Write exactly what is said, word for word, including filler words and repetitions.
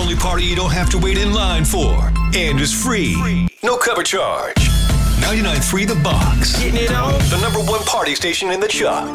only party you don't have to wait in line for. And is free. No cover charge. ninety-nine point three The Box. Getting it on. The number one party station in the Chalk.